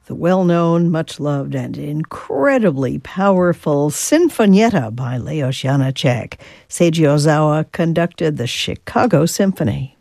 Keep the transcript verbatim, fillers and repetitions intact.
the well-known, much-loved, and incredibly powerful Sinfonietta by Leos Janáček. Seiji Ozawa conducted the Chicago Symphony.